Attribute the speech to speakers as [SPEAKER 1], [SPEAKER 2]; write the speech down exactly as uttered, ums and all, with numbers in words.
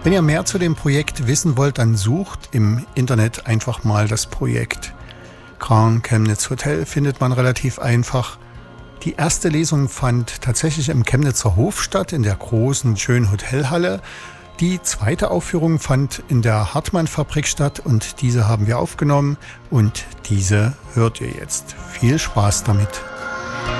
[SPEAKER 1] Wenn ihr mehr zu dem Projekt wissen wollt, dann sucht im Internet einfach mal das Projekt Grand Chemnitz Hotel, findet man relativ einfach. Die erste Lesung fand tatsächlich im Chemnitzer Hof statt, in der großen, schönen Hotelhalle. Die zweite Aufführung fand in der Hartmann-Fabrik statt und diese haben wir aufgenommen und diese hört ihr jetzt. Viel Spaß damit!